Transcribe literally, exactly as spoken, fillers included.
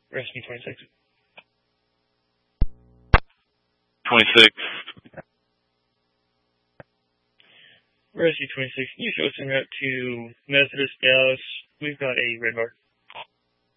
Rescue twenty-six. twenty-six. Rescue twenty-six, can you show us en route to Methodist Dallas? We've got a red bar.